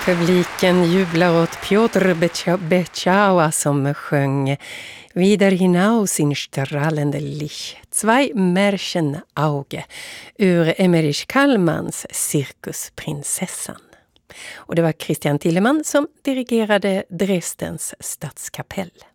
Publiken jublar åt Piotr Beczała som sjöng Wieder hinaus in strahlende Licht, zwei Märchen Auge ur Emmerich Kallmans Cirkusprinsessan. Och det var Christian Tilleman som dirigerade Dresdens stadskapell.